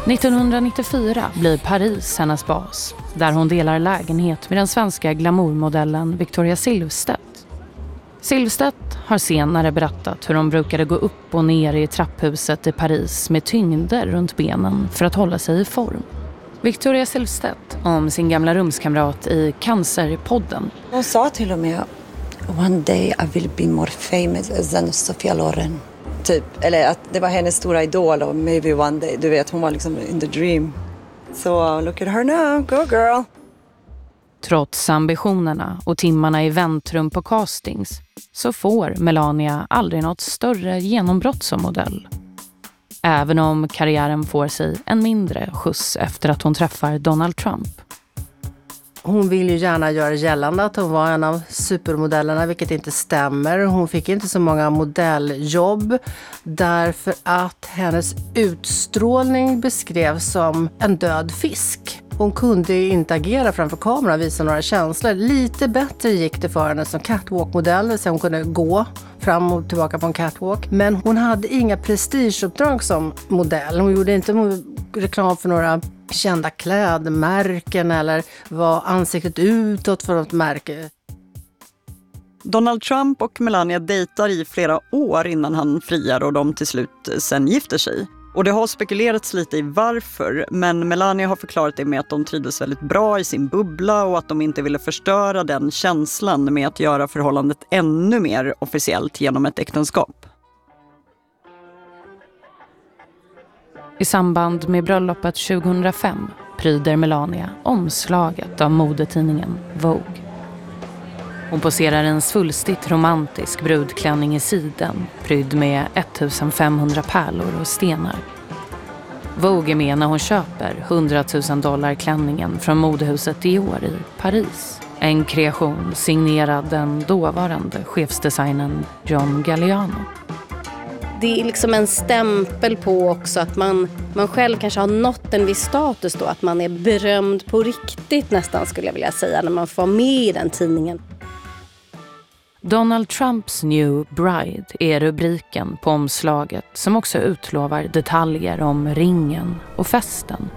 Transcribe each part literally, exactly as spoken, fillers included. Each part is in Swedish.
nittonhundranittiofyra blir Paris hennes bas, där hon delar lägenhet med den svenska glamourmodellen Victoria Silvstedt. Silvstedt har senare berättat hur de brukade gå upp och ner i trapphuset i Paris med tyngder runt benen för att hålla sig i form. Victoria Silvstedt om sin gamla rumskamrat i Cancerpodden. Hon sa till och med one day I will be more famous than Sofia Loren. Typ, eller att det var hennes stora idol och maybe one day, du vet, hon var liksom in the dream. Så so, look at her now, go girl. Trots ambitionerna och timmarna i väntrum på castings så får Melania aldrig något större genombrott som modell. Även om karriären får sig en mindre skjuts efter att hon träffar Donald Trump. Hon vill ju gärna göra gällande att hon var en av supermodellerna, vilket inte stämmer. Hon fick inte så många modelljobb därför att hennes utstrålning beskrevs som en död fisk. Hon kunde inte agera framför kameran och visa några känslor. Lite bättre gick det för henne som catwalk-modell, så hon kunde gå fram och tillbaka på en catwalk. Men hon hade inga prestigeuppdrag som modell. Hon gjorde inte reklam för några kända klädmärken eller var ansiktet utåt för något märke. Donald Trump och Melania dejtar i flera år innan han friar och de till slut sen gifter sig. Och det har spekulerats lite i varför, men Melania har förklarat det med att de trivdes väldigt bra i sin bubbla och att de inte ville förstöra den känslan med att göra förhållandet ännu mer officiellt genom ett äktenskap. I samband med bröllopet tjugohundrafem pryder Melania omslaget av modetidningen Vogue. Hon poserar en svulstigt romantisk brudklänning i siden, prydd med femtonhundra pärlor och stenar. Vogue är med när hon köper hundratusen dollar klänningen från modehuset Dior i Paris. En kreation signerad den dåvarande chefsdesignern John Galliano. Det är liksom en stämpel på också att man, man själv kanske har nått en viss status då. Att man är berömd på riktigt nästan, skulle jag vilja säga, när man får med i den tidningen. Donald Trumps New Bride är rubriken på omslaget som också utlovar detaljer om ringen och festen.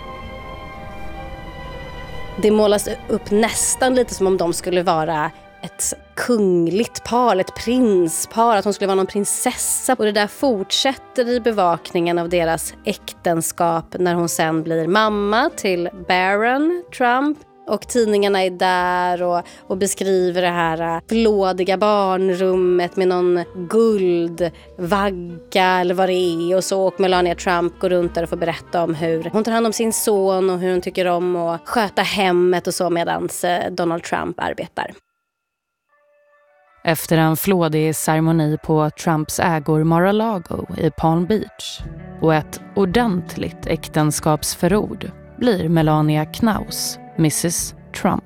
Det målas upp nästan lite som om de skulle vara ett kungligt par, ett prinspar, att hon skulle vara någon prinsessa. Och det där fortsätter i bevakningen av deras äktenskap när hon sen blir mamma till Barron Trump. Och tidningarna är där och, och beskriver det här flådiga barnrummet med någon guldvagga eller vad det är. Och så och Melania Trump går runt där och får berätta om hur hon tar hand om sin son och hur hon tycker om att sköta hemmet och så medan Donald Trump arbetar. Efter en flådig ceremoni på Trumps ägor Mar-a-Lago i Palm Beach och ett ordentligt äktenskapsförord blir Melania Knaus missus Trump.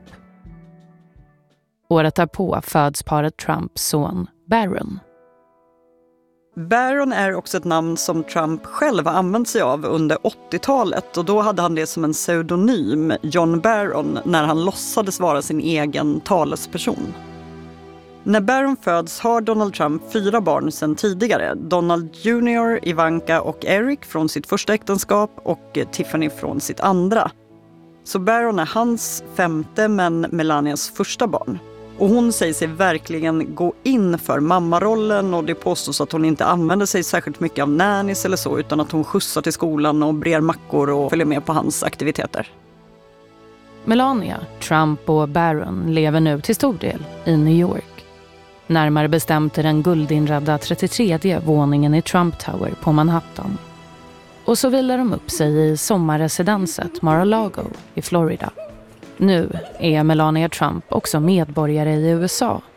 Året därpå föds paret Trumps son Barron. Barron är också ett namn som Trump själv använt sig av under åttiotalet och då hade han det som en pseudonym, John Barron, när han låtsades vara sin egen talesperson. När Barron föds har Donald Trump fyra barn sedan tidigare. Donald junior, Ivanka och Eric från sitt första äktenskap och Tiffany från sitt andra. Så Barron är hans femte men Melanias första barn. Och hon säger sig verkligen gå in för mammarollen och det påstås att hon inte använder sig särskilt mycket av nannies eller så utan att hon skjutsar till skolan och brer mackor och följer med på hans aktiviteter. Melania, Trump och Barron lever nu till stor del i New York. Närmare bestämt i den guldinredda trettiotredje våningen i Trump Tower på Manhattan. Och så vilar de upp sig i sommarresidenset Mar-a-Lago i Florida. Nu är Melania Trump också medborgare i U S A.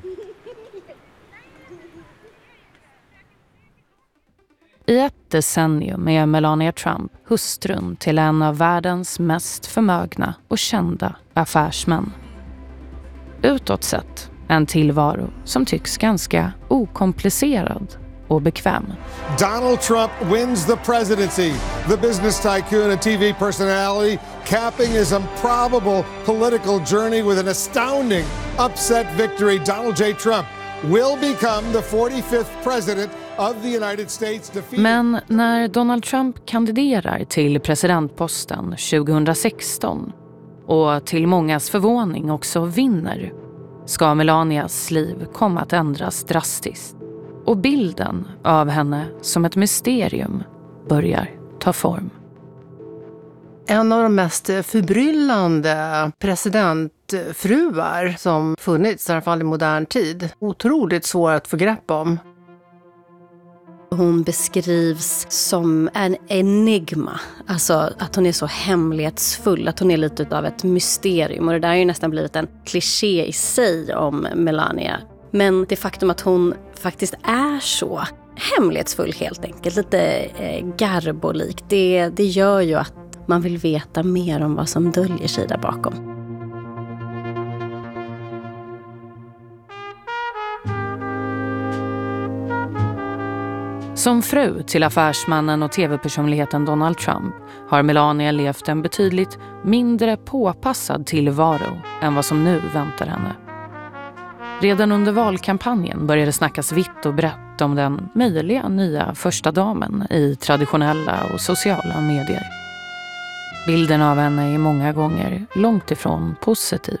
I ett decennium är Melania Trump hustrun till en av världens mest förmögna och kända affärsmän. Utåt sett en tillvaro som tycks ganska okomplicerad och bekväm. Donald Trump wins the presidency. The business tycoon and T V personality capping his improbable political journey with an astounding upset victory. Donald J. Trump will become the forty-fifth president of the United States defeated. Men när Donald Trump kandiderar till presidentposten tjugohundrasexton och till mångas förvåning också vinner, ska Melanias liv komma att ändras drastiskt. Och bilden av henne som ett mysterium börjar ta form. En av de mest förbryllande presidentfruar som funnits, i alla fall i modern tid. Otroligt svår att få grepp om. Hon beskrivs som en enigma, alltså att hon är så hemlighetsfull, att hon är lite av ett mysterium. Och det där har ju nästan blivit en kliché i sig om Melania. Men det faktum att hon faktiskt är så hemlighetsfull helt enkelt, lite eh, garbolik, det, det gör ju att man vill veta mer om vad som döljer sig där bakom. Som fru till affärsmannen och tv-personligheten Donald Trump har Melania levt en betydligt mindre påpassad tillvaro än vad som nu väntar henne. Redan under valkampanjen började snackas vitt och brett om den möjliga nya första damen i traditionella och sociala medier. Bilden av henne är många gånger långt ifrån positiv.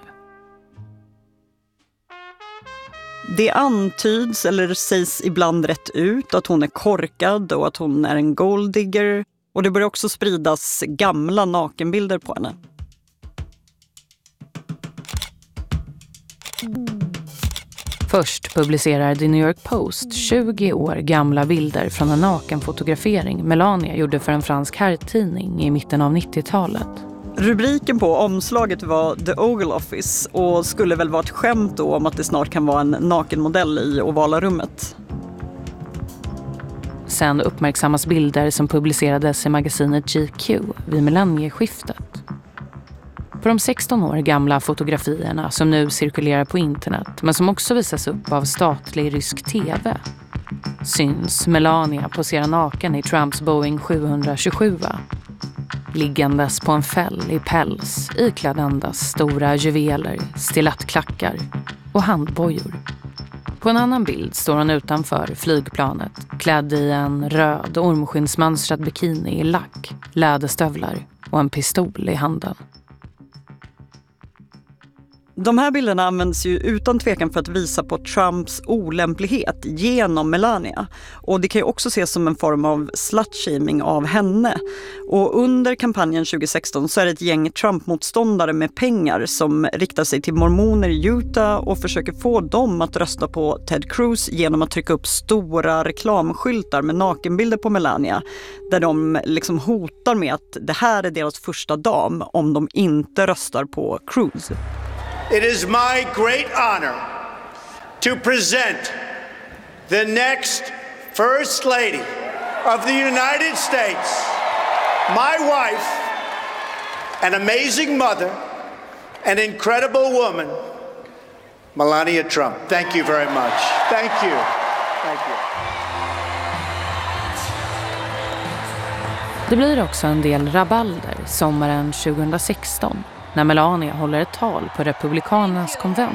Det antyds eller sägs ibland rätt ut att hon är korkad och att hon är en golddigger. Och det börjar också spridas gamla nakenbilder på henne. Först publicerar The New York Post tjugo år gamla bilder från en nakenfotografering Melania gjorde för en fransk herrtidning i mitten av nittiotalet. Rubriken på omslaget var The Oval Office och skulle väl vara ett skämt då om att det snart kan vara en nakenmodell i ovala rummet. Sen uppmärksammas bilder som publicerades i magasinet G Q vid millennieskiftet. På de sexton år gamla fotografierna som nu cirkulerar på internet men som också visas upp av statlig rysk tv syns Melania posera naken i Trumps Boeing sjuhundratjugosju, liggandes på en fäll i päls iklädd endast stora juveler, stilettklackar och handbojor. På en annan bild står hon utanför flygplanet klädd i en röd ormskinnsmönstrad bikini i lack, läderstövlar och en pistol i handen. De här bilderna används ju utan tvekan för att visa på Trumps olämplighet genom Melania. Och det kan ju också ses som en form av slutshaming av henne. Och under kampanjen tjugohundrasexton så är det ett gäng Trump-motståndare med pengar som riktar sig till mormoner i Utah och försöker få dem att rösta på Ted Cruz genom att trycka upp stora reklamskyltar med nakenbilder på Melania. Där de liksom hotar med att det här är deras första dam om de inte röstar på Cruz. It is my great honor to present the next First Lady of the United States, my wife, an amazing mother, an incredible woman, Melania Trump. Thank you very much. Thank you. Thank you. Det blir också en del rabalder sommaren tjugohundrasexton när Melania håller ett tal på Republikanernas konvent.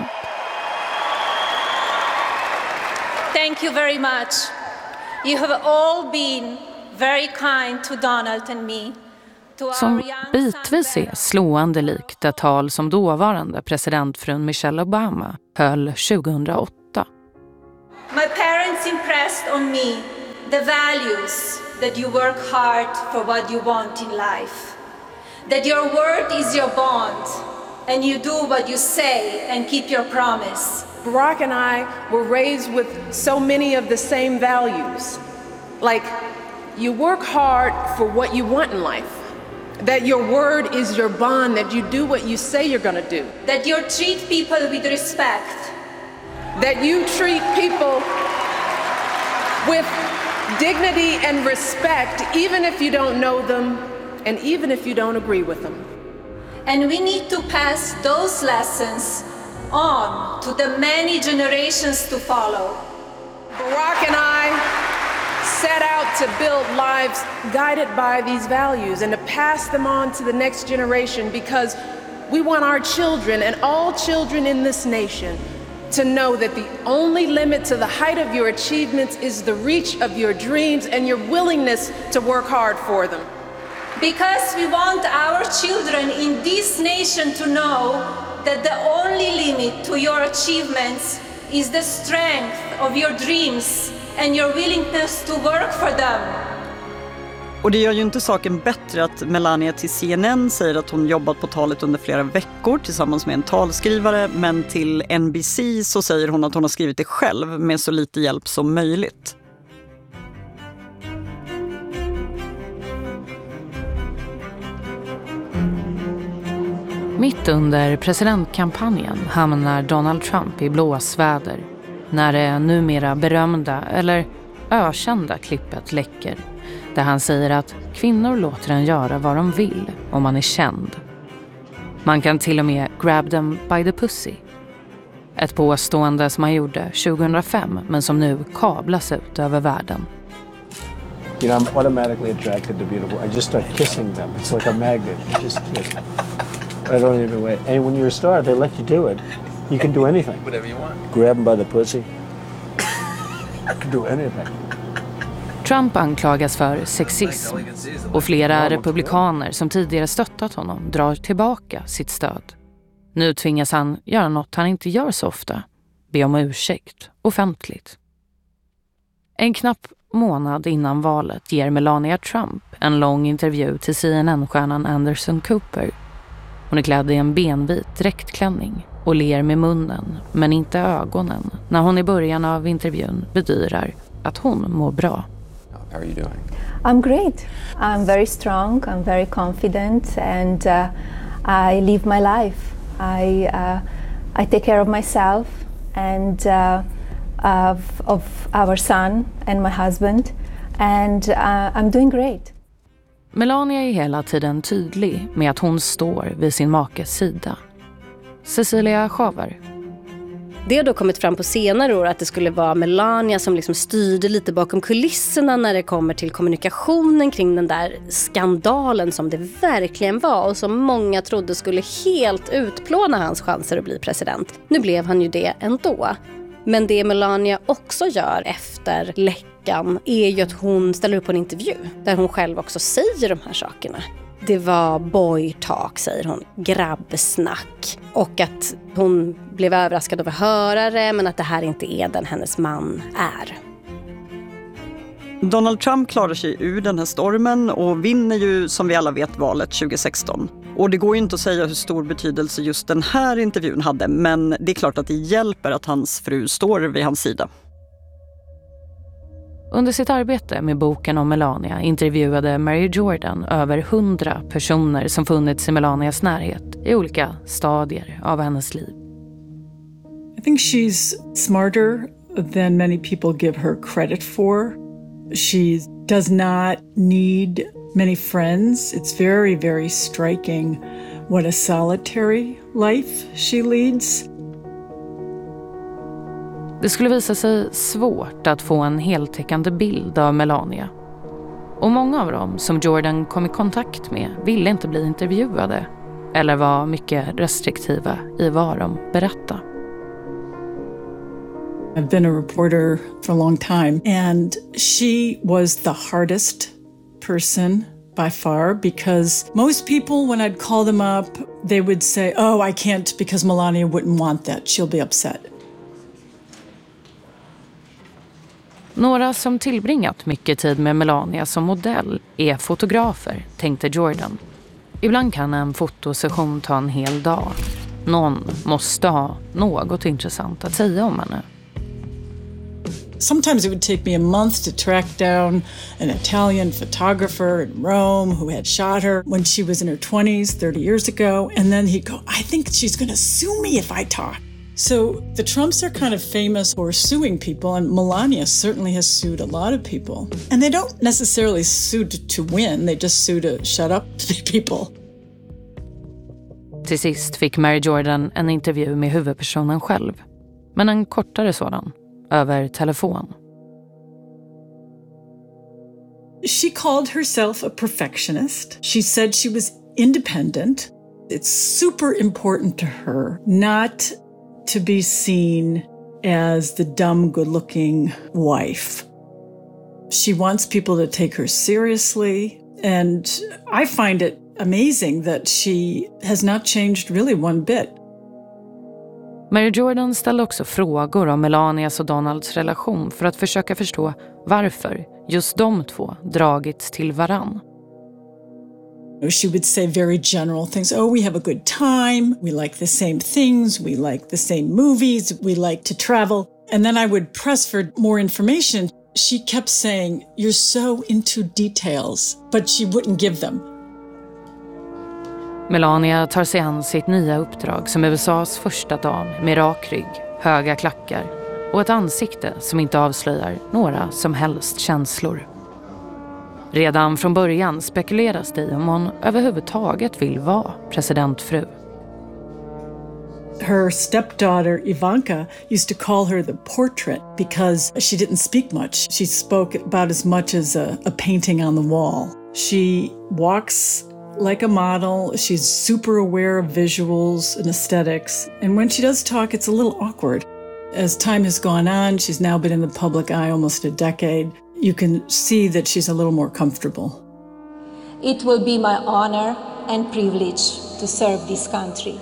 Thank you very much. You have all been very kind to Donald and me. Som bitvis är slående likt ett tal som dåvarande presidentfrun Michelle Obama höll tjugohundraåtta. My parents impressed on me the values that you work hard for what you want in life. That your word is your bond, and you do what you say and keep your promise. Barack and I were raised with so many of the same values. Like, you work hard for what you want in life. That your word is your bond, that you do what you say you're gonna do. That you treat people with respect. That you treat people with dignity and respect, even if you don't know them, and even if you don't agree with them. And we need to pass those lessons on to the many generations to follow. Barack and I set out to build lives guided by these values and to pass them on to the next generation because we want our children and all children in this nation to know that the only limit to the height of your achievements is the reach of your dreams and your willingness to work hard for them. Because we want our children in this nation to know that the only limit to your achievements is the strength of your dreams and your willingness to work for them. Och det gör ju inte saken bättre att Melania till C N N säger att hon jobbat på talet under flera veckor tillsammans med en talskrivare, men till N B C så säger hon att hon har skrivit det själv med så lite hjälp som möjligt. Mitt under presidentkampanjen hamnar Donald Trump i blåsväder när det numera berömda eller ökända klippet läcker, där han säger att kvinnor låter en göra vad de vill om man är känd. Man kan till och med grab them by the pussy. Ett påstående som han gjorde tjugohundrafem men som nu kablas ut över världen. You know, I'm automatically attracted to beautiful. I just start kissing them. It's like a magnet. You just kiss. I don't even wait. And when you're a star, they let you do it. You can do anything. Whatever you want. Grab them by the pussy. You can do anything. Trump anklagas för sexism och flera republikaner som tidigare stöttat honom drar tillbaka sitt stöd. Nu tvingas han göra något han inte gör så ofta, be om ursäkt offentligt. En knapp månad innan valet ger Melania Trump en lång intervju till C N N-stjärnan Anderson Cooper. Hon är klädd i en benvit dräktklänning och ler med munnen, men inte ögonen, när hon i början av intervjun bedyrar att hon mår bra. How are you doing? I'm great. I'm very strong. I'm very confident, and uh, I live my life. I uh, I take care of myself and uh, of, of our son and my husband, and uh, I'm doing great. Melania är hela tiden tydlig med att hon står vid sin makes sida. Cecilia Schaver. Det har då kommit fram på senare år att det skulle vara Melania som liksom styrde lite bakom kulisserna när det kommer till kommunikationen kring den där skandalen som det verkligen var och som många trodde skulle helt utplåna hans chanser att bli president. Nu blev han ju det ändå. Men det Melania också gör efter läckan är ju att hon ställer upp på en intervju där hon själv också säger de här sakerna. Det var boy talk, säger hon, grabbsnack. Och att hon blev överraskad av att höra det, men att det här inte är den hennes man är. Donald Trump klarar sig ur den här stormen och vinner ju som vi alla vet valet tjugohundrasexton. Och det går ju inte att säga hur stor betydelse just den här intervjun hade, men det är klart att det hjälper att hans fru står vid hans sida. Under sitt arbete med boken om Melania intervjuade Mary Jordan över hundra personer som funnits i Melanias närhet i olika stadier av hennes liv. I think she's smarter than many people give her credit for. She does not need many friends. It's very, very striking what a solitary life she leads. Det skulle visa sig svårt att få en heltäckande bild av Melania. Och många av dem som Jordan kom i kontakt med ville inte bli intervjuade eller var mycket restriktiva i vad de berättade. I've been a reporter for a long time, and she was the hardest person by far, because most people, when I'd call them up, they would say, oh, I can't because Melania wouldn't want that. She'll be upset. Några som tillbringat mycket tid med Melania som modell är fotografer, tänkte Jordan. Ibland kan en fotosession ta en hel dag. Någon måste ha något intressant att säga om henne. Sometimes it would take me a month to track down an Italian photographer in Rome who had shot her when she was in her twenties, thirty years ago. And then he'd go, I think she's going to sue me if I talk. So the Trumps are kind of famous for suing people, and Melania certainly has sued a lot of people. And they don't necessarily sue to, to win, they just sue to shut up people. Till sist fick Mary Jordan en intervju med huvudpersonen själv. Men en kortare sådan, över telefon. She called herself a perfectionist. She said she was independent. It's super important to her not to be seen as the dumb, good-looking wife. She wants people to take her seriously, and I find it amazing that she has not changed really one bit. Mary Jordan ställde också frågor om Melanias och Donalds relation för att försöka förstå varför just de två dragits till varann. She would say very general things. Oh, we have a good time. We like the same things. We like the same movies. We like to travel. And then I would press for more information. She kept saying, you're so into details, but she wouldn't give them. Melania tar sig an sitt nya uppdrag som U S A:s första dam med rak rygg, höga klackar och ett ansikte som inte avslöjar några som helst känslor. Redan från början spekuleras det om hon överhuvudtaget vill vara presidentfru. Her stepdaughter Ivanka used to call her the portrait because she didn't speak much. She spoke about as much as a, a painting on the wall. She walks like a model. She's super aware of visuals and aesthetics. And when she does talk, it's a little awkward. As time has gone on, she's now been in the public eye almost a decade. You can see that she's a little more comfortable. It will be my honor and privilege to serve this country.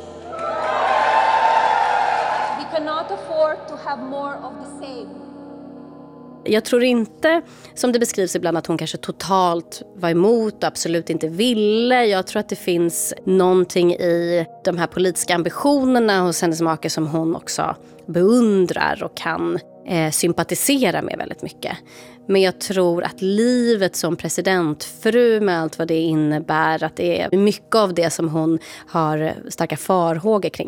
We cannot afford to have more of the same. Jag tror inte, som det beskrivs ibland, att hon kanske totalt var emot och absolut inte ville. Jag tror att det finns någonting i de här politiska ambitionerna hos hennes make som hon också beundrar och kan eh, sympatisera med väldigt mycket. Men jag tror att livet som presidentfru med allt vad det innebär, att det är mycket av det som hon har starka farhågor kring.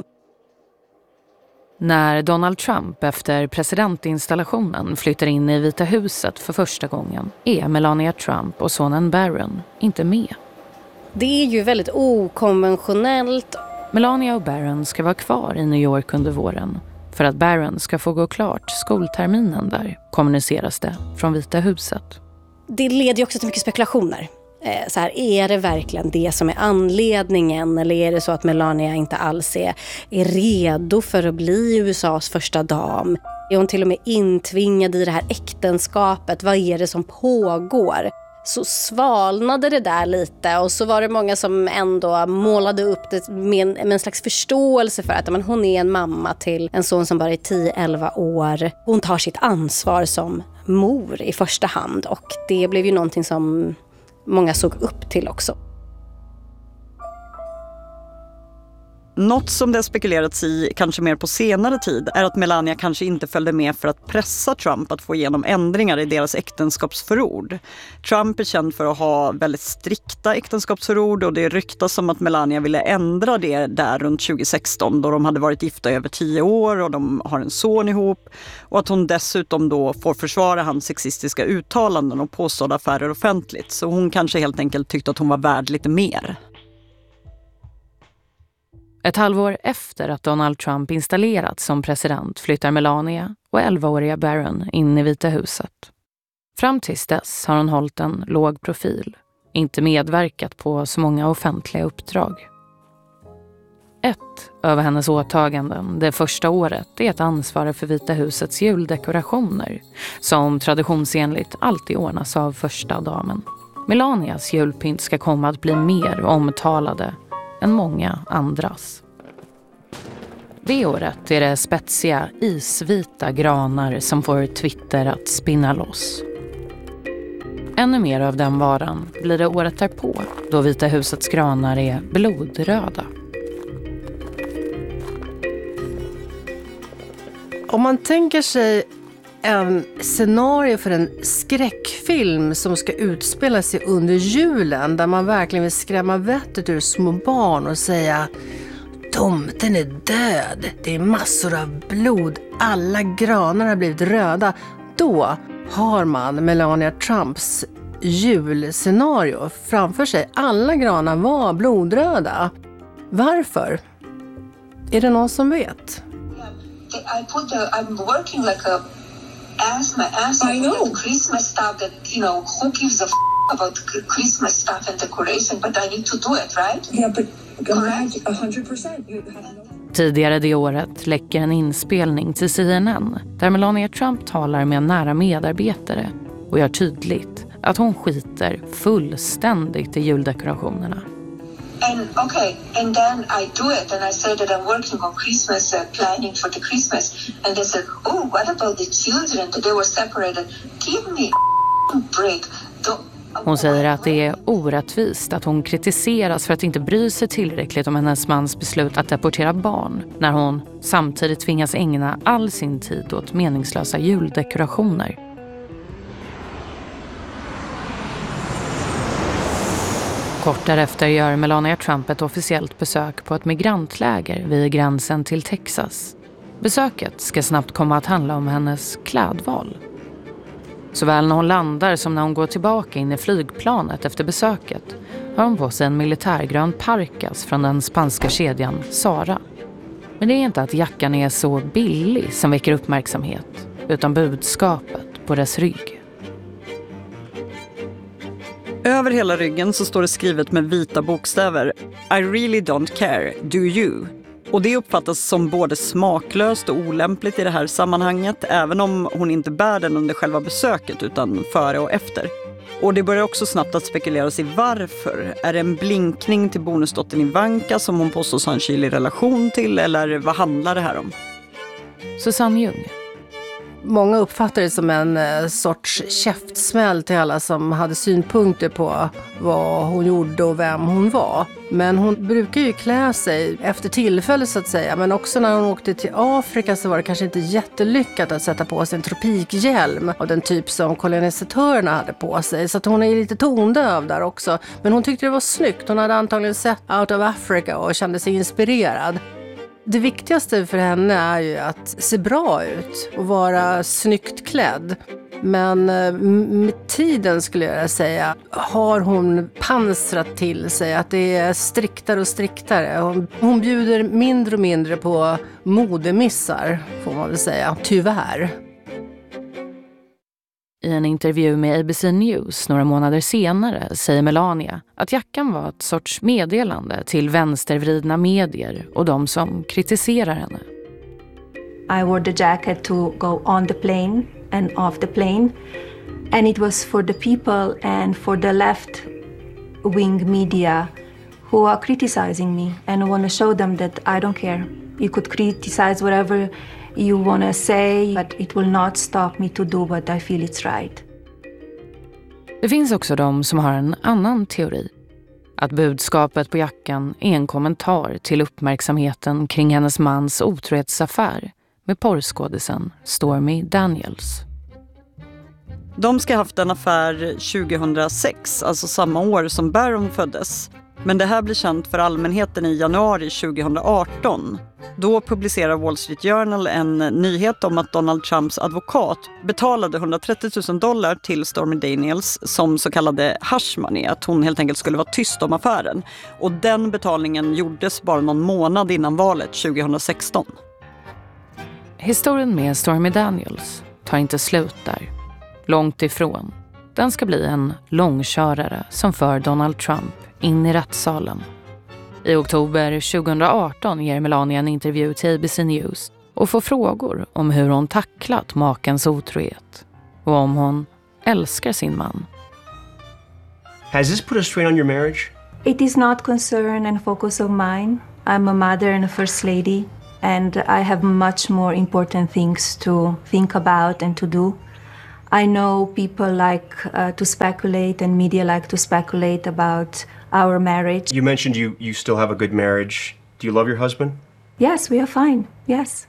När Donald Trump efter presidentinstallationen flyttar in i Vita huset för första gången är Melania Trump och sonen Barron inte med. Det är ju väldigt okonventionellt. Melania och Barron ska vara kvar i New York under våren för att Barron ska få gå klart skolterminen där, kommuniceras det från Vita huset. Det leder ju också till mycket spekulationer. Så här, är det verkligen det som är anledningen, eller är det så att Melania inte alls är, är redo för att bli U S A:s första dam? Är hon till och med intvingad i det här äktenskapet? Vad är det som pågår? Så svalnade det där lite, och så var det många som ändå målade upp det med en, med en slags förståelse för att men, hon är en mamma till en son som bara är tio elva år. Hon tar sitt ansvar som mor i första hand, och det blev ju någonting som många såg upp till också. Något som det spekulerats i kanske mer på senare tid är att Melania kanske inte följde med för att pressa Trump att få igenom ändringar i deras äktenskapsförord. Trump är känd för att ha väldigt strikta äktenskapsförord, och det ryktas om att Melania ville ändra det där runt tjugo sexton då de hade varit gifta i över tio år och de har en son ihop, och att hon dessutom då får försvara hans sexistiska uttalanden och påstådda affärer offentligt. Så hon kanske helt enkelt tyckte att hon var värd lite mer. Ett halvår efter att Donald Trump installerats som president flyttar Melania och elvaåriga Barron in i Vita huset. Fram tills dess har hon hållit en låg profil, inte medverkat på så många offentliga uppdrag. Ett över hennes åtaganden det första året är att ansvara för Vita husets juldekorationer, som traditionsenligt alltid ordnas av första damen. Melanias julpynt ska komma att bli mer omtalade än många andras. Det året är det spetsiga, isvita granar som får Twitter att spinna loss. Ännu mer av den varan blir det året därpå, då Vita husets granar är blodröda. Om man tänker sig en scenario för en skräckfilm som ska utspela sig under julen, där man verkligen vill skrämma vettet ur små barn och säga: tomten är död, det är massor av blod, alla granar har blivit röda. Då har man Melania Trumps julscenario framför sig. Alla granar var blodröda. Varför? Är det någon som vet? I put the, I'm working like a ass my ass off with Christmas stuff that, you know, who gives a f*** about Christmas stuff and decoration, but I need to do it, right? Yeah, but correct, one hundred percent. You have no... Tidigare det året läcker en inspelning till C N N där Melania Trump talar med en nära medarbetare och gör tydligt att hon skiter fullständigt i juldekorationerna. And okay, and then I do it and I say that I'm working on Christmas, uh, planning for the Christmas. And they said, oh, what about the children? They were separated. Give me a break. Don't... Hon säger att det är orättvist att hon kritiseras för att inte bry sig tillräckligt om hennes mans beslut att deportera barn när hon samtidigt tvingas ägna all sin tid åt meningslösa juldekorationer. Kort därefter gör Melania Trump ett officiellt besök på ett migrantläger vid gränsen till Texas. Besöket ska snabbt komma att handla om hennes klädval. Såväl när hon landar som när hon går tillbaka in i flygplanet efter besöket har hon på sig en militärgrön parkas från den spanska kedjan Zara. Men det är inte att jackan är så billig som väcker uppmärksamhet, utan budskapet på dess rygg. Över hela ryggen så står det skrivet med vita bokstäver I really don't care, do you? Och det uppfattas som både smaklöst och olämpligt i det här sammanhanget, även om hon inte bär den under själva besöket utan före och efter. Och det börjar också snabbt att spekuleras i varför. Är det en blinkning till bonusdottern Ivanka som hon påstås ha en kylig relation till, eller vad handlar det här om? Susanne Ljung. Många uppfattar det som en eh, sorts käftsmäll till alla som hade synpunkter på vad hon gjorde och vem hon var. Men hon brukar ju klä sig efter tillfälle så att säga. Men också när hon åkte till Afrika så var det kanske inte jättelyckat att sätta på sig en tropikhjälm av den typ som kolonisatörerna hade på sig. Så att hon är lite tondöv där också. Men hon tyckte det var snyggt. Hon hade antagligen sett Out of Africa och kände sig inspirerad. Det viktigaste för henne är ju att se bra ut och vara snyggt klädd. Men med tiden skulle jag säga har hon pansrat till sig att det är striktare och striktare. Hon, hon bjuder mindre och mindre på modemissar får man väl säga, tyvärr. I en intervju med A B C News några månader senare säger Melania att jackan var ett sorts meddelande till vänstervridna medier och de som kritiserar henne. I wore the jacket to go on the plane and off the plane. And it was for the people and for the left-wing media who are criticizing me. And I want to show them that I don't care. You could criticize whatever you want to say, but it will not stop me to do what I feel it's right. Det finns också de som har en annan teori. Att budskapet på jackan är en kommentar till uppmärksamheten kring hennes mans otrohetsaffär med porrskådisen Stormy Daniels. De ska ha haft en affär tjugohundrasex, alltså samma år som Barron föddes. Men det här blir känt för allmänheten i januari tjugohundraarton. Då publicerar Wall Street Journal en nyhet om att Donald Trumps advokat betalade hundratrettio tusen dollar till Stormy Daniels som så kallade hush money, att hon helt enkelt skulle vara tyst om affären. Och den betalningen gjordes bara någon månad innan valet tjugohundrasexton. Historien med Stormy Daniels tar inte slut där. Långt ifrån. Den ska bli en långkörare som för Donald Trump in i rättssalen. I oktober tjugohundraarton ger Melania en intervju till A B C News och får frågor om hur hon tacklat makens otrohet och om hon älskar sin man. Has this put a strain on your marriage? It is not concern and focus of mine. I'm a mother and a first lady, and I have much more important things to think about and to do. I know people like uh, to speculate and media like to speculate about our marriage. You mentioned you, you still have a good marriage. Do you love your husband? Yes, we are fine. Yes.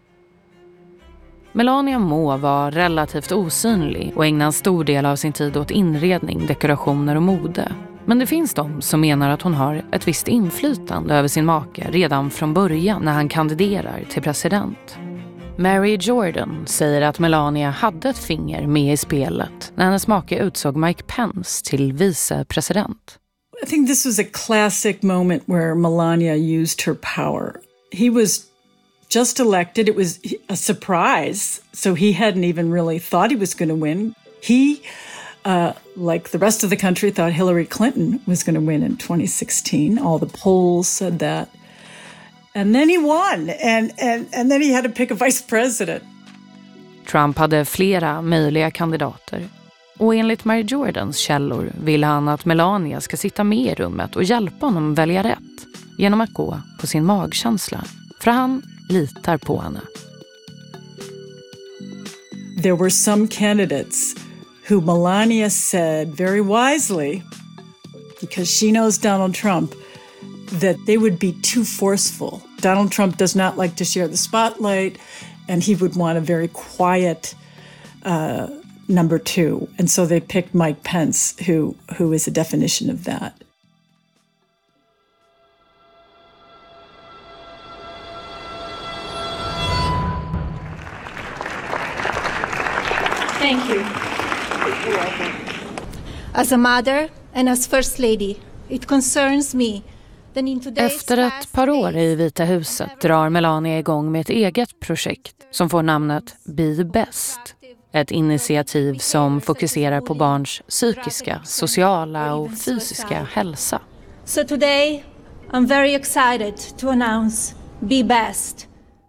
Melania må vara relativt osynlig och ägna en stor del av sin tid åt inredning, dekorationer och mode. Men det finns de som menar att hon har ett visst inflytande över sin make redan från början när han kandiderar till president. Mary Jordan säger att Melania hade ett finger med i spelet när hennes make utsåg Mike Pence till vicepresident. I think this was a classic moment where Melania used her power. He was just elected. It was a surprise. So he hadn't even really thought he was going to win. He, uh, like the rest of the country, thought Hillary Clinton was going to win in twenty sixteen. All the polls said that. And then he won, and, and, and then he had to pick a vice president. Trump hade flera möjliga kandidater. Och enligt Mary Jordans källor vill han att Melania ska sitta med i rummet och hjälpa honom välja rätt genom att gå på sin magkänsla. För han litar på henne. There were some candidates who Melania said very wisely, because she knows Donald Trump, that they would be too forceful. Donald Trump does not like to share the spotlight, and he would want a very quiet uh, number two. And so they picked Mike Pence, who who is a definition of that. Thank you. You're welcome. As a mother and as First Lady, it concerns me. Efter ett par år i Vita huset drar Melania igång med ett eget projekt som får namnet Be Best. Ett initiativ som fokuserar på barns psykiska, sociala och fysiska hälsa. So today I'm very excited to announce Be Best.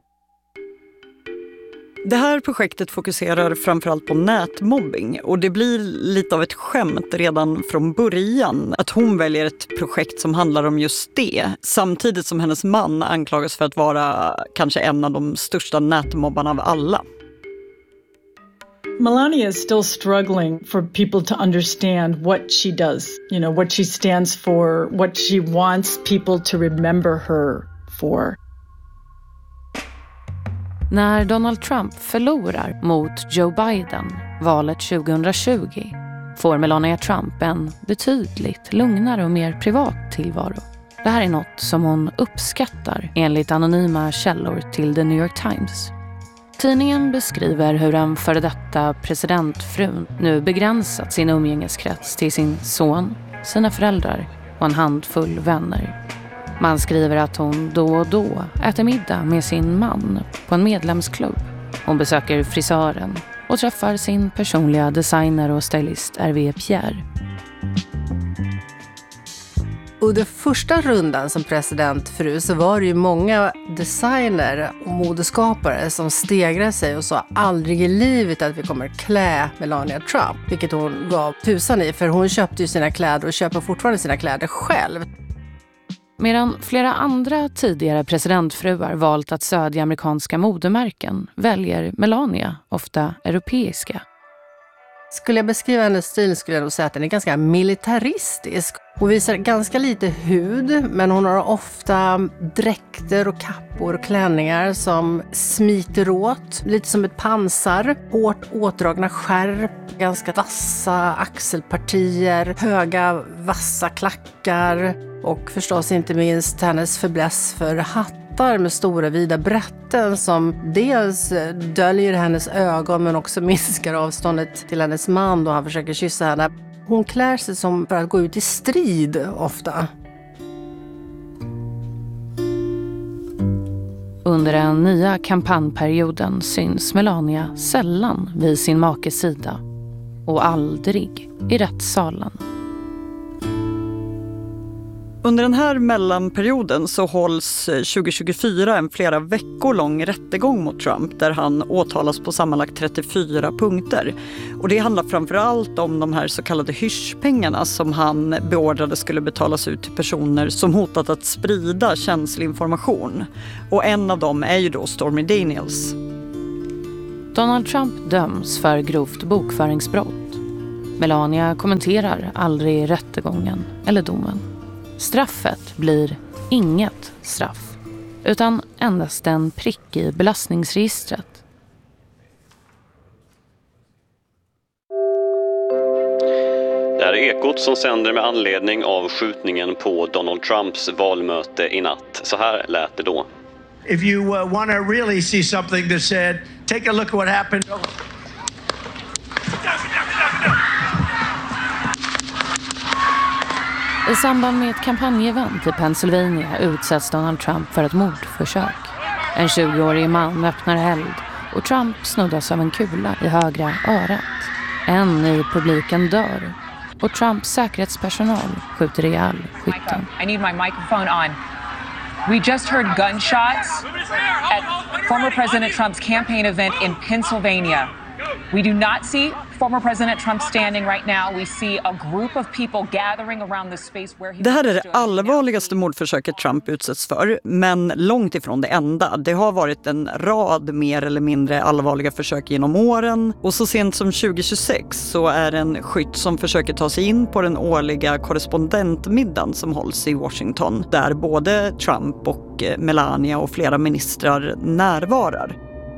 Det här projektet fokuserar framförallt på nätmobbing och det blir lite av ett skämt redan från början att hon väljer ett projekt som handlar om just det, samtidigt som hennes man anklagas för att vara kanske en av de största nätmobbarna av alla. Melania is still struggling for people to understand what she does, you know, what she stands for, what she wants people to remember her for. När Donald Trump förlorar mot Joe Biden valet tjugohundratjugo får Melania Trump en betydligt lugnare och mer privat tillvaro. Det här är något som hon uppskattar enligt anonyma källor till The New York Times. Tidningen beskriver hur en före detta presidentfrun nu begränsat sin umgängeskrets till sin son, sina föräldrar och en handfull vänner. Man skriver att hon då och då äter middag med sin man på en medlemsklubb. Hon besöker frisören och träffar sin personliga designer och stylist R V Pierre. Under första rundan som presidentfru så var det ju många designer och modeskapare som stegrade sig och sa aldrig i livet att vi kommer klä Melania Trump. Vilket hon gav tusan i, för hon köpte ju sina kläder och köper fortfarande sina kläder själv. Medan flera andra tidigare presidentfruar valt att stödja amerikanska modemärken väljer Melania ofta europeiska. Skulle jag beskriva hennes stil skulle jag nog säga att den är ganska militaristisk. Hon visar ganska lite hud, men hon har ofta dräkter och kappor och klänningar som smiter åt. Lite som ett pansar, hårt åtdragna skärp, ganska vassa axelpartier, höga vassa klackar och förstås inte minst hennes fäbless för hattar med stora vida brätten som dels döljer hennes ögon men också minskar avståndet till hennes man då han försöker kyssa henne. Hon klär sig som för att gå ut i strid ofta. Under den nya kampanjperioden syns Melania sällan vid sin makes sida och aldrig i rättssalen. Under den här mellanperioden så hålls tjugohundratjugofyra en flera veckor lång rättegång mot Trump där han åtalas på sammanlagt trettiofyra punkter. Och det handlar framförallt om de här så kallade hyschpengarna som han beordrade skulle betalas ut till personer som hotat att sprida känslig information. Och en av dem är ju då Stormy Daniels. Donald Trump döms för grovt bokföringsbrott. Melania kommenterar aldrig rättegången eller domen. Straffet blir inget straff, utan endast en prick i belastningsregistret. Det här är Ekot som sänder med anledning av skjutningen på Donald Trumps valmöte i natt. Så här lät det då. If you uh, want to really see something that said, take a look at what happened. I samband med ett kampanjevent i Pennsylvania utsätts Donald Trump för ett mordförsök. En tjugoårig man öppnar eld och Trump snuddas av en kula i högra örat. En i publiken dör och Trumps säkerhetspersonal skjuter ihjäl skytten. I need my microphone on. We just heard gunshots at former President Trump's campaign event in Pennsylvania. We do not see former President Trump standing right now. We see a group of people gathering around the space where he... Det här är det allvarligaste mordförsöket Trump utsätts för, men långt ifrån det enda. Det har varit en rad mer eller mindre allvarliga försök genom åren. Och så sent som tjugo tjugosex så är en skytt som försöker ta sig in på den årliga korrespondentmiddagen som hålls i Washington, där både Trump och Melania och flera ministrar närvarar.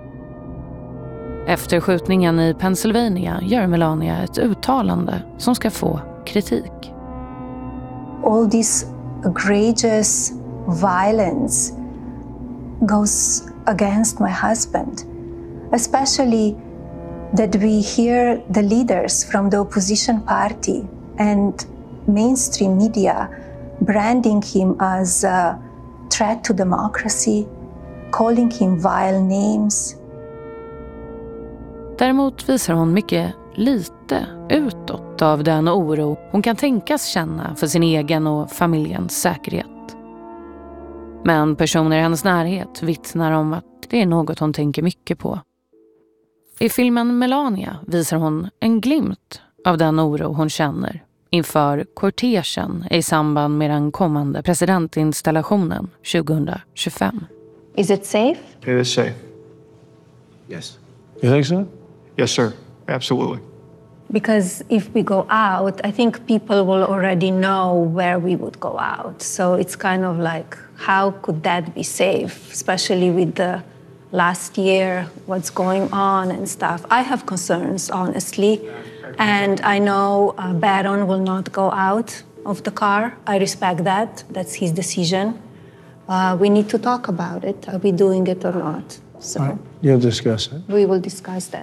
Efter skjutningen i Pennsylvania gör Melania ett uttalande som ska få kritik. All this egregious violence goes against my husband, especially that we hear the leaders from the opposition party and mainstream media branding him as a threat to democracy, calling him vile names. Däremot visar hon mycket lite utåt av den oro hon kan tänkas känna för sin egen och familjens säkerhet. Men personer i hennes närhet vittnar om att det är något hon tänker mycket på. I filmen Melania visar hon en glimt av den oro hon känner inför kortegen i samband med den kommande presidentinstallationen tjugo tjugofem. Is it safe? It is safe. Yes. You think so? Yes, sir. Absolutely. Because if we go out, I think people will already know where we would go out. So it's kind of like, how could that be safe? Especially with the last year, what's going on and stuff. I have concerns, honestly. And I know uh, Barron will not go out of the car. I respect that. That's his decision. Uh, we need to talk about it. Are we doing it or not? So right. You'll discuss it. We will discuss that.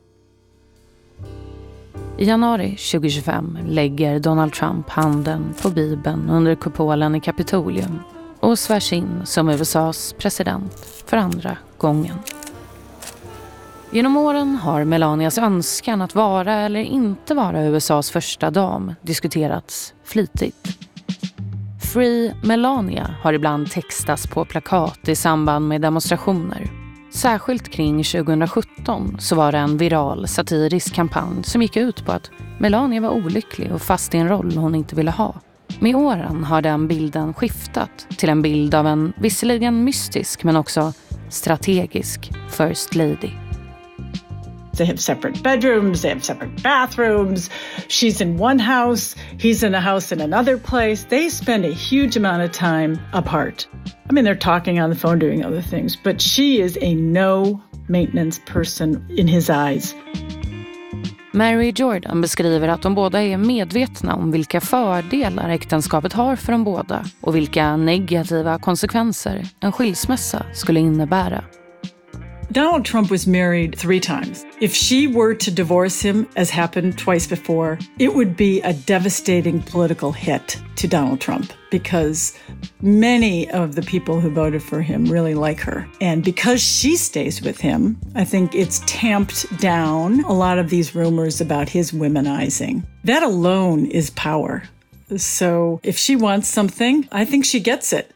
I januari tjugo tjugofem lägger Donald Trump handen på Bibeln under kupolen i Kapitolium och svärs in som U S A:s president för andra gången. Genom åren har Melanias önskan att vara eller inte vara U S A:s första dam diskuterats flitigt. Free Melania har ibland textats på plakat i samband med demonstrationer. Särskilt kring tjugo sjutton så var det en viral satirisk kampanj som gick ut på att Melania var olycklig och fast i en roll hon inte ville ha. Med åren har den bilden skiftat till en bild av en visserligen mystisk men också strategisk First Lady. They have separate bedrooms, they have separate bathrooms. She's in one house, he's in a house in another place. They spend a huge amount of time apart. I mean, they're talking on the phone, doing other things, but she is a no-maintenance person in his eyes. Mary Jordan beskriver att de båda är medvetna om vilka fördelar äktenskapet har för de båda och vilka negativa konsekvenser en skilsmässa skulle innebära. Donald Trump was married three times. If she were to divorce him, as happened twice before, it would be a devastating political hit to Donald Trump because many of the people who voted for him really like her. And because she stays with him, I think it's tamped down a lot of these rumors about his womanizing. That alone is power. So if she wants something, I think she gets it.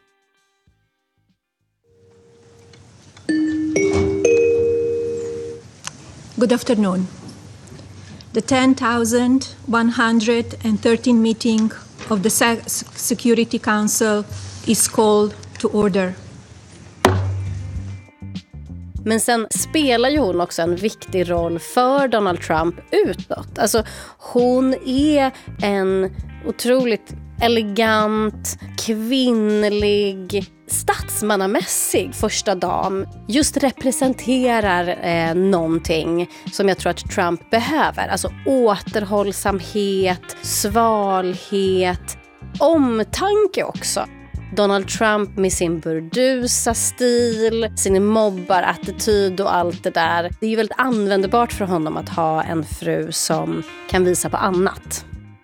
Good afternoon. The ten thousand one hundred thirteen meeting of the Security Council is called to order. Men sen spelar ju hon också en viktig roll för Donald Trump utåt. Alltså hon är en otroligt elegant, kvinnlig, statsmannamässig första dam. Just representerar eh, någonting som jag tror att Trump behöver. Alltså återhållsamhet, svalhet, omtanke också. Donald Trump med sin burdusa stil, sin mobbarattityd och allt det där. Det är ju väldigt användbart för honom att ha en fru som kan visa på annat.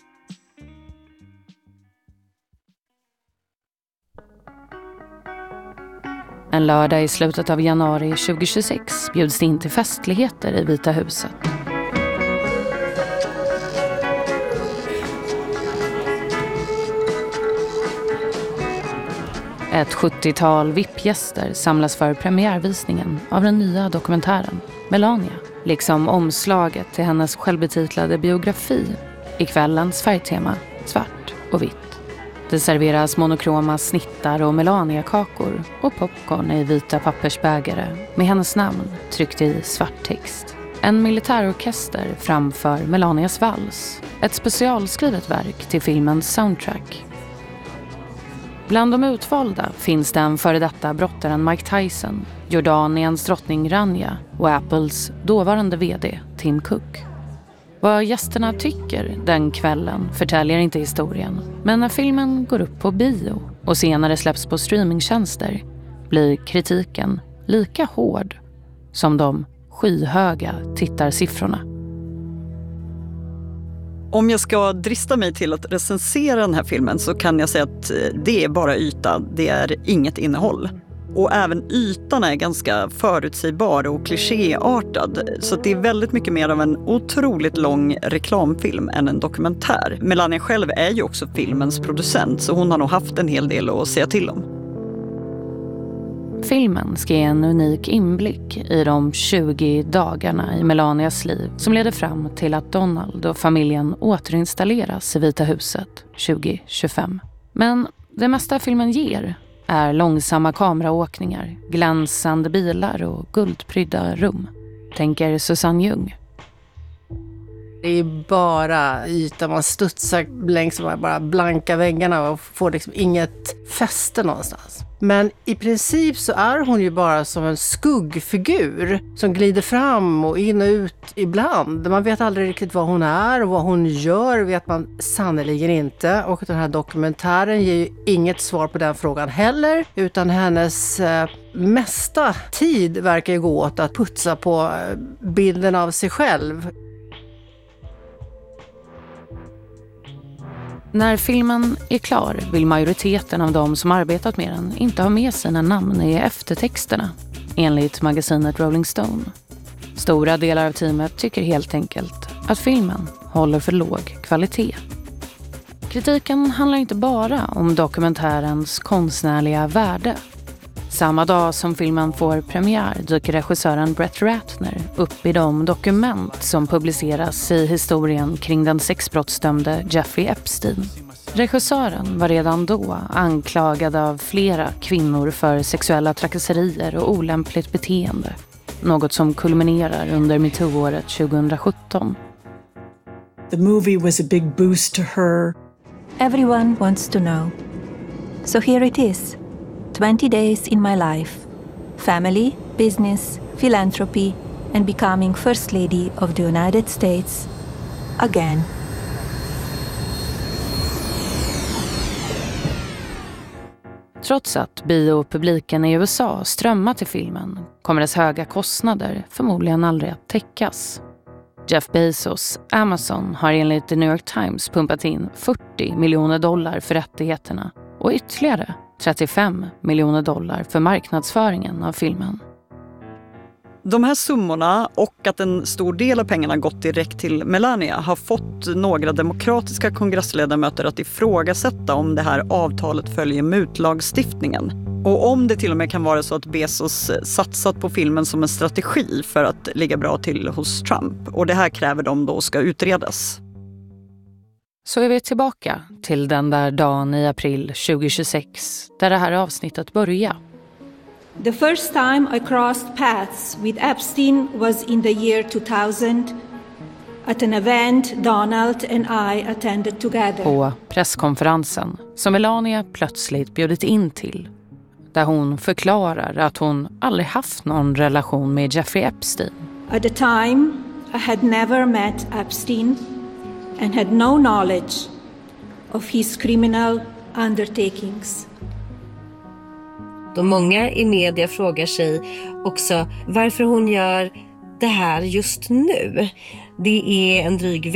En lördag i slutet av januari tjugo tjugosex bjuds det in till festligheter i Vita huset. Ett sjuttiotal V I P-gäster samlas för premiärvisningen av den nya dokumentären Melania, liksom omslaget till hennes självbetitlade biografi i kvällens färgtema svart och vitt. Det serveras monokroma snittar och Melania-kakor och popcorn i vita pappersbägare med hennes namn tryckt i svart text. En militärorkester framför Melanias vals, ett specialskrivet verk till filmens soundtrack. Bland de utvalda finns den före detta brottaren Mike Tyson, Jordaniens drottning Rania och Apples dåvarande vd Tim Cook. Vad gästerna tycker den kvällen förtäljer inte historien, men när filmen går upp på bio och senare släpps på streamingtjänster blir kritiken lika hård som de skyhöga tittarsiffrorna. Om jag ska drista mig till att recensera den här filmen så kan jag säga att det är bara yta, det är inget innehåll. Och även ytan är ganska förutsägbar och klichéartad. Så det är väldigt mycket mer av en otroligt lång reklamfilm än en dokumentär. Melania själv är ju också filmens producent, så hon har nog haft en hel del att säga till om. Filmen ska ge en unik inblick i de tjugo dagarna i Melanias liv som leder fram till att Donald och familjen återinstalleras i Vita huset tjugo tjugofem. Men det mesta filmen ger är långsamma kameraåkningar, glänsande bilar och guldprydda rum, tänker Susanne Ljung. Det är bara yta, man studsar längs de här bara blanka väggarna och får liksom inget fäste någonstans. Men i princip så är hon ju bara som en skuggfigur som glider fram och in och ut ibland. Man vet aldrig riktigt vad hon är och vad hon gör vet man sannoliken inte. Och den här dokumentären ger ju inget svar på den frågan heller. Utan hennes eh, mesta tid verkar ju gå åt att putsa på bilden av sig själv. När filmen är klar vill majoriteten av de som arbetat med den inte ha med sina namn i eftertexterna, enligt magasinet Rolling Stone. Stora delar av teamet tycker helt enkelt att filmen håller för låg kvalitet. Kritiken handlar inte bara om dokumentärens konstnärliga värde. Samma dag som filmen får premiär dyker regissören Brett Ratner upp i de dokument som publiceras i historien kring den sexbrottsdömde Jeffrey Epstein. Regissören var redan då anklagad av flera kvinnor för sexuella trakasserier och olämpligt beteende. Något som kulminerar under MeToo-året tjugohundrasjutton. The movie was a big boost to her. Everyone wants to know. So here it is. twenty days in my life. Family, business, philanthropy, and becoming First Lady of the United States. Again. Trots att biopubliken i U S A strömmar till filmen kommer dess höga kostnader förmodligen aldrig att täckas. Jeff Bezos, Amazon, har enligt The New York Times pumpat in fyrtio miljoner dollar för rättigheterna och ytterligare trettiofem miljoner dollar för marknadsföringen av filmen. De här summorna och att en stor del av pengarna gått direkt till Melania har fått några demokratiska kongressledamöter att ifrågasätta om det här avtalet följer mutlagstiftningen. Och om det till och med kan vara så att Bezos satsat på filmen som en strategi för att ligga bra till hos Trump. Och det här kräver de då ska utredas. Så är vi tillbaka till den där dagen i april tjugohundratjugosex där det här avsnittet börjar. The first time I crossed paths with Epstein was in the year two thousand at an event Donald and I attended together. På presskonferensen som Melania plötsligt bjudit in till, där hon förklarar att hon aldrig haft någon relation med Jeffrey Epstein. At the time I had never met Epstein and had no knowledge of his criminal undertakings. Då många i media frågar sig också varför hon gör det här just nu. Det är en dryg vecka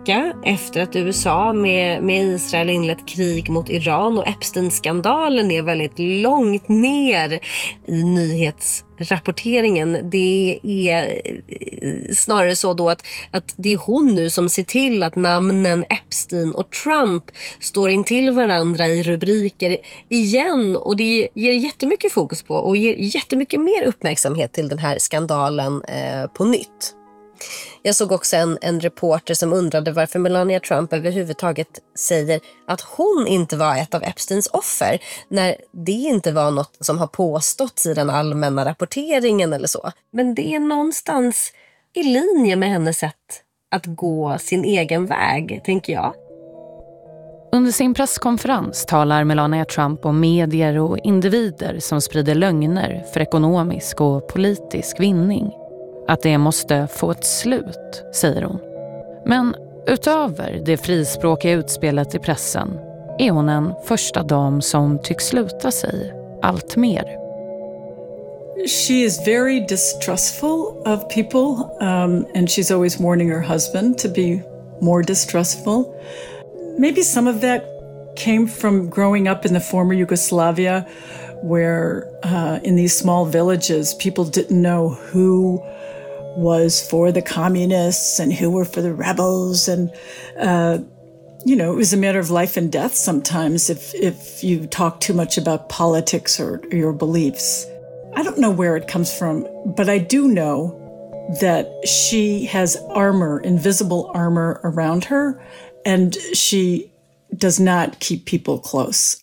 vecka efter att U S A med, med Israel inlett krig mot Iran, och Epstein-skandalen är väldigt långt ner i nyhetsrapporteringen. Det är snarare så då att, att det är hon nu som ser till att namnen Epstein och Trump står in till varandra i rubriker igen, och det ger jättemycket fokus på och ger jättemycket mer uppmärksamhet till den här skandalen eh, på nytt. Jag såg också en, en reporter som undrade varför Melania Trump överhuvudtaget säger att hon inte var ett av Epsteins offer, när det inte var något som har påståtts i den allmänna rapporteringen eller så. Men det är någonstans i linje med hennes sätt att gå sin egen väg, tänker jag. Under sin presskonferens talar Melania Trump om medier och individer som sprider lögner för ekonomisk och politisk vinning. Att det måste få ett slut, säger hon. Men utöver det frispråkiga utspelet i pressen är hon en första dam som tycks sluta sig allt mer. She is very distrustful of people, um, and she's always warning her husband to be more distrustful. Maybe some of that came from growing up in the former Yugoslavia, where uh, in these small villages people didn't know who was for the communists and who were for the rebels, and uh, you know, it was a matter of life and death sometimes if if you talk too much about politics or, or your beliefs. I don't know where it comes from, but I do know that she has armor, invisible armor around her, and she does not keep people close.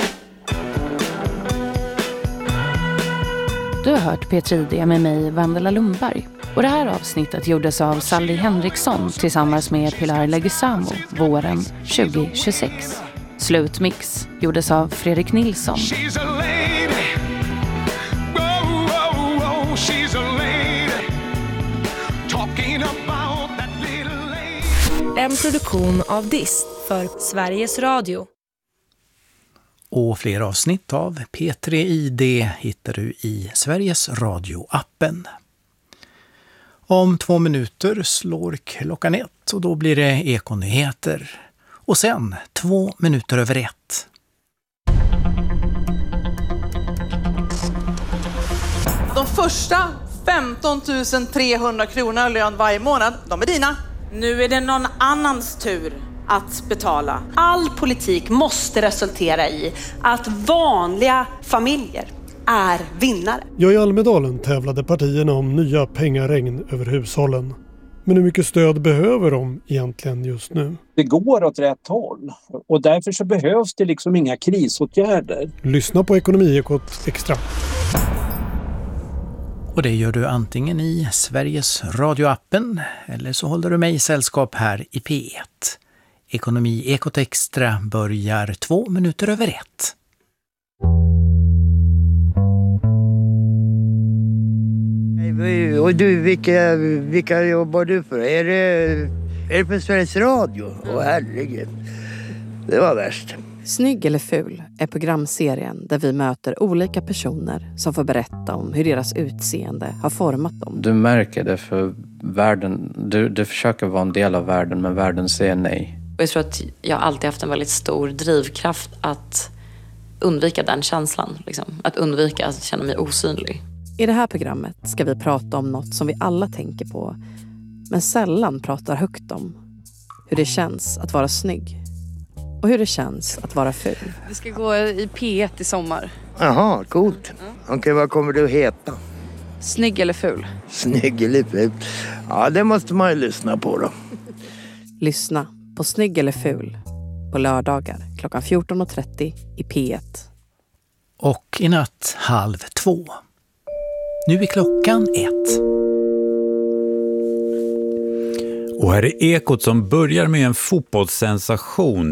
Du har hört P tre I D med mig, Vendela Lundberg. Och det här avsnittet gjordes av Sally Henriksson tillsammans med Pilar Leguizamo våren tjugohundratjugosex. Slutmix gjordes av Fredrik Nilsson. En produktion av Dist för Sveriges Radio. Och fler avsnitt av P tre I D hittar du i Sveriges Radio-appen. Om två minuter slår klockan ett och då blir det Ekonyheter. Och sen två minuter över ett. De första femton tusen trehundra kronor lön varje månad, de är dina. Nu är det någon annans tur att betala. All politik måste resultera i att vanliga familjer är vinnare. Ja, i Almedalen tävlade partierna om nya pengaregn över hushållen. Men hur mycket stöd behöver de egentligen just nu? Det går åt rätt håll och därför så behövs det liksom inga krisåtgärder. Lyssna på Ekonomiekot Extra. Och det gör du antingen i Sveriges Radio-appen eller så håller du mig i sällskap här i P ett. Ekonomiekot Extra börjar två minuter över ett. Och du, vilka, vilka jobbar du för? Är det, är det för Sveriges Radio? Åh herregud, det var värst. Snygg eller ful är programserien där vi möter olika personer som får berätta om hur deras utseende har format dem. Du märker det för världen, du, du försöker vara en del av världen men världen säger nej. Jag tror att jag alltid haft en väldigt stor drivkraft att undvika den känslan. Liksom. Att undvika att känna mig osynlig. I det här programmet ska vi prata om något som vi alla tänker på, men sällan pratar högt om. Hur det känns att vara snygg. Och hur det känns att vara ful. Vi ska gå i P ett i sommar. Jaha, coolt. Okej, okay, vad kommer du heta? Snygg eller ful? Snygg eller ful? Ja, det måste man ju lyssna på då. Lyssna på Snygg eller ful på lördagar klockan fjorton och trettio i P ett. Och i natt halv två. Nu är klockan ett. Och här är Ekot som börjar med en fotbollssensation.